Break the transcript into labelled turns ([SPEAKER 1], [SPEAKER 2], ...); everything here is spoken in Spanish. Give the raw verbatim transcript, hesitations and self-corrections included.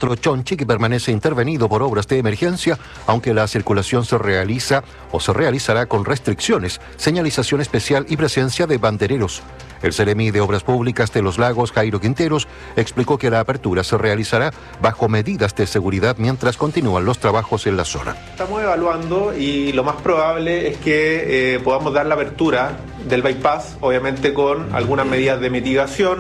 [SPEAKER 1] kilómetro Chonchi, que permanece intervenido por obras de emergencia, aunque la circulación se realiza o se realizará con restricciones, señalización especial y presencia de bandereros. El Seremi de Obras Públicas de Los Lagos, Jairo Quinteros, explicó que la apertura se realizará bajo medidas de seguridad mientras continúan los trabajos en la zona.
[SPEAKER 2] Estamos evaluando y lo más probable es que eh, podamos dar la apertura del bypass, obviamente con algunas medidas de mitigación.